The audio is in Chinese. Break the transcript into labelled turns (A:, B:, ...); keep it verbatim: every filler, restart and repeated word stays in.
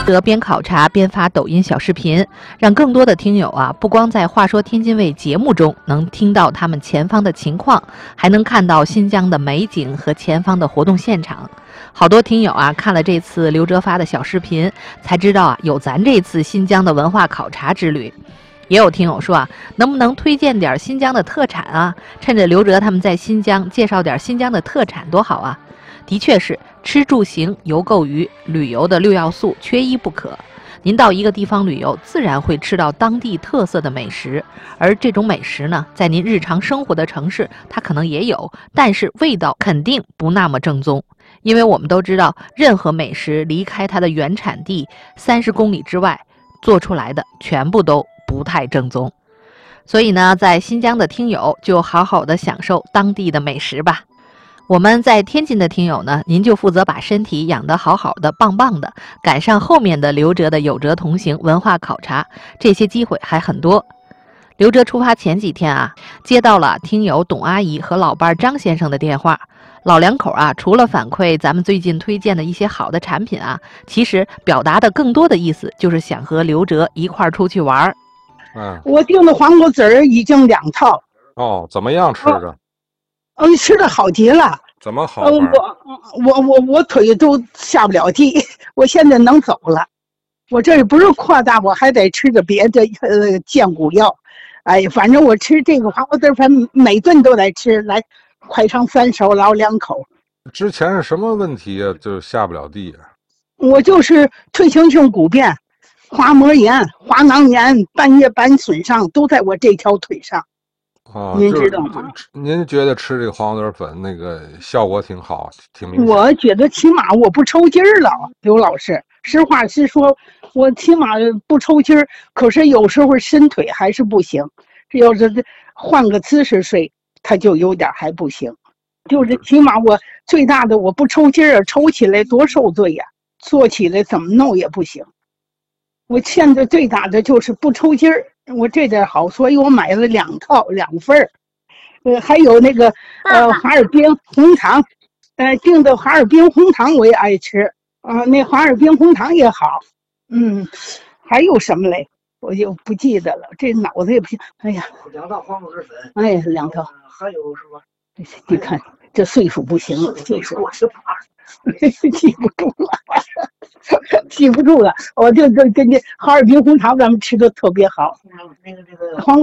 A: 德边考察边发抖音小视频，让更多的听友啊，不光在《话说天津卫》节目中能听到他们前方的情况，还能看到新疆的美景和前方的活动现场。好多听友啊，看了这次刘哲发的小视频，才知道啊，有咱这次新疆的文化考察之旅。也有听友说啊，能不能推荐点新疆的特产啊？趁着刘哲他们在新疆介绍点新疆的特产多好啊！的确是吃住行游购娱旅游的六要素缺一不可。您到一个地方旅游，自然会吃到当地特色的美食，而这种美食呢，在您日常生活的城市它可能也有，但是味道肯定不那么正宗。因为我们都知道，任何美食离开它的原产地三十公里之外，做出来的全部都不太正宗。所以呢，在新疆的听友就好好的享受当地的美食吧。我们在天津的听友呢，您就负责把身体养得好好的、棒棒的，赶上后面的刘哲的有哲同行文化考察，这些机会还很多。刘哲出发前几天啊，接到了听友董阿姨和老伴张先生的电话。老两口啊，除了反馈咱们最近推荐的一些好的产品啊，其实表达的更多的意思就是想和刘哲一块儿出去玩。
B: 嗯，
C: 我订的黄瓜子儿已经两套。
B: 哦，怎么样吃着？
C: 嗯，吃的好极了。
B: 怎么好
C: 嗯，
B: 玩？
C: 我我我我腿都下不了地，我现在能走了。我这不是扩大，我还得吃着别的呃健骨药。哎，反正我吃这个黄瓜子饭，每顿都得吃，来快上三勺捞两口。
B: 之前是什么问题啊？就下不了地啊？
C: 我就是退行性骨变、滑膜炎、滑囊炎、半月板损伤都在我这条腿上。
B: 哦，
C: 您知道吗？
B: 您觉得吃这个黄瓜子粉那个效果挺好，挺明显？
C: 我觉得起码我不抽筋儿了，刘老师。实话实说，我起码不抽筋儿。可是有时候伸腿还是不行，这要是换个姿势睡，它就有点还不行。就是起码我最大的我不抽筋儿，抽起来多受罪呀、啊！坐起来怎么弄也不行。我现在最大的就是不抽筋儿。我这点好，所以我买了两套两份儿，呃，还有那个呃哈尔滨红糖，呃，订的哈尔滨红糖我也爱吃啊、呃，那哈尔滨红糖也好，嗯，还有什么嘞？我就不记得了，这脑子也不行。哎呀，
D: 两套黄瓜子粉，
C: 哎，两套，
D: 呃、还有什么？
C: 你看这岁数不行了，岁数
D: 我是怕
C: 记不住了，记不住了，我就跟跟这哈尔滨红糖咱们吃的特别好，
D: 那个那个黄。